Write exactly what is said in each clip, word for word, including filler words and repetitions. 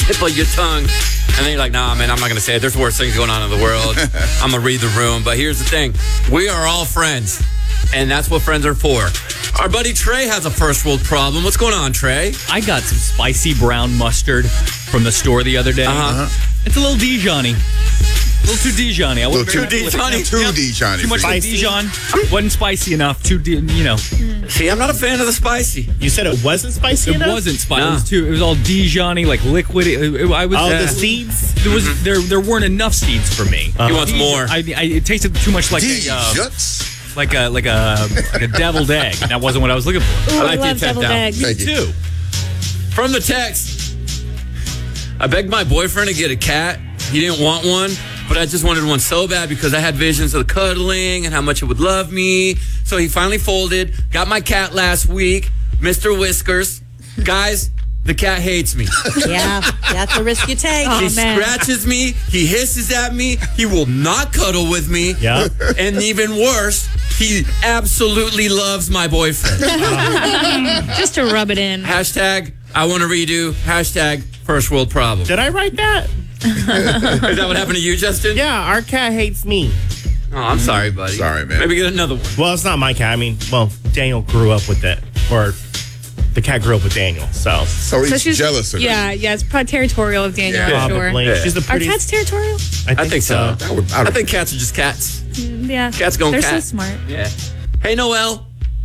tip of your tongue. And then you're like, nah, man, I'm not going to say it. There's worse things going on in the world. I'm going to read the room. But here's the thing. We are all friends. And that's what friends are for. Our buddy Trey has a first world problem. What's going on, Trey? I got some spicy brown mustard from the store the other day. Uh-huh. It's a little Dijon-y. A little too Dijon-y. I little too Dijon-y? Too yep. Dijon-y. Too much like Dijon. Wasn't spicy enough. Too, you know. See, I'm not a fan of the spicy. You said it wasn't spicy It enough? wasn't spicy. No. It was too. It was all Dijon-y, like liquid. It, it, I was. Oh, uh, the seeds? There was there there weren't enough seeds for me. He wants more. I, I, it tasted too much like a, uh, Dijuts. like a like a like a deviled egg. And that wasn't what I was looking for. Ooh, I I, like the love attempt deviled down. eggs. Thank you. Two. From the text, I begged my boyfriend to get a cat. He didn't want one, but I just wanted one so bad because I had visions of the cuddling and how much it would love me. So he finally folded, got my cat last week, Mister Whiskers. Guys, the cat hates me. Yeah, that's a risk you take. Oh, He man. scratches me. He hisses at me. He will not cuddle with me. Yeah. And even worse, he absolutely loves my boyfriend. Just to rub it in. Hashtag, I want to redo. Hashtag, first world problem. Did I write that? Is that what happened to you, Justin? Yeah, our cat hates me. Oh, I'm sorry, buddy. Sorry, man. Maybe get another one. Well, it's not my cat. I mean, well, Daniel grew up with it. Or the cat grew up with Daniel, so. So he's So she's jealous of Yeah, yeah, it's probably territorial of Daniel, Yeah. I'm sure. Probably. Yeah. She's the Are prettiest. cats territorial? I think so. That would, I I would, think cats are just cats. Mm, Yeah. Cats going They're cat. so smart. Yeah. Hey, Noel.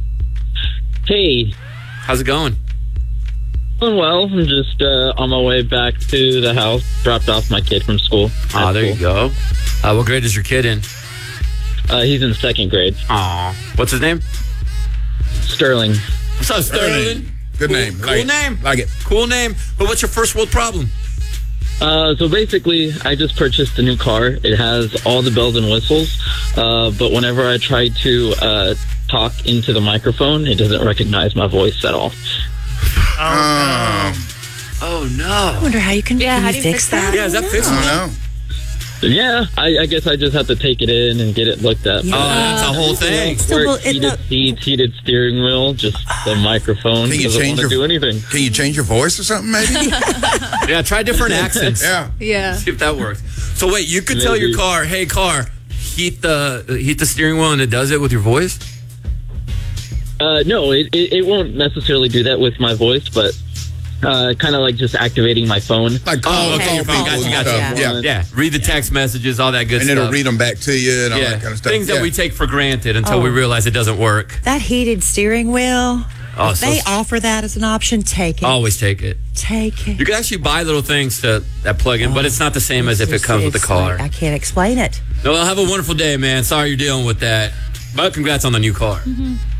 Hey, How's it going? doing well. I'm just uh, on my way back to the house. Dropped off my kid from school. Oh, there you go. Uh, what grade is your kid in? Uh, he's in second grade. Aw. What's his name? Sterling. What's up, Sterling? Good Cool- name. Cool Like it. name. Like it. Cool name. But what's your first world problem? Uh, so basically, I just purchased a new car. It has all the bells and whistles, uh, but whenever I try to uh, talk into the microphone, it doesn't recognize my voice at all. Um, Oh, I no. wonder how you can, Yeah, can how you do you fix fix that? that. Yeah, is that I fixable? don't know. Yeah, I, I guess I just have to take it in and get it looked at. Oh, that's a whole thing. Still, Work, well, it- heated seats, heated steering wheel, just the microphone Can you doesn't change want to your- do anything. Can you change your voice or something, maybe? Yeah, try different accents. Yeah. Yeah. See if that works. So wait, you could tell your Maybe. car, hey car, heat the heat the steering wheel, and it does it with your voice? Uh, no, it, it, it won't necessarily do that with my voice, but uh, kind of like just activating my phone. Like Oh, call, okay, call you're fine. people Gotcha, and gotcha. stuff. Yeah. Yeah. Yeah, read the text messages, all that good And stuff. it'll read them back to you and all yeah, that kind of stuff. things that Yeah. we take for granted until Oh. we realize it doesn't work. That heated steering wheel, Oh, if so they s- offer that as an option, take it. Always take it. Take it. You can actually buy little things to that plug in, but it's not the same as if it It's- comes with the it's car. like- I can't explain it. No, well, have a wonderful day, man. Sorry you're dealing with that, but congrats on the new car.